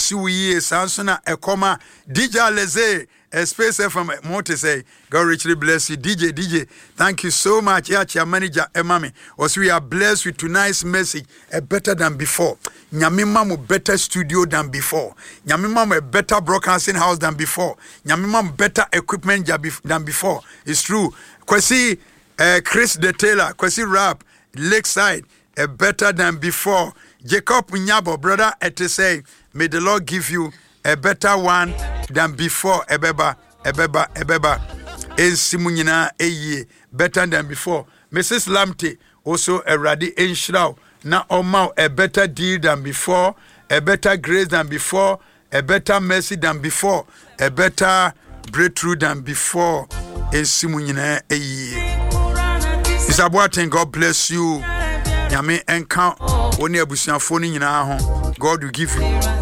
you ye Sansona Ekoma DJ Leze Space from Monte say God richly bless you DJ thank you so much your manager Emami was we are blessed with tonight's message better than before Nyamima mo better studio than before Nyamima mo a better broadcasting house than before Nyamima mo better equipment than before it's true Kwesi Chris the Taylor Kwesi Rap Lakeside better than before Jacob Nyabo brother say may the Lord give you a better one than before ebeba ensimunyina eye better than before Mrs. Lamte also a radi enshraw na oma a better deal than before a better grace than before a better mercy than before a better breakthrough than before ensimunyina eye Mr. Boateng, God bless you Nyame enka oni abusuafo ni nyina ho God will give you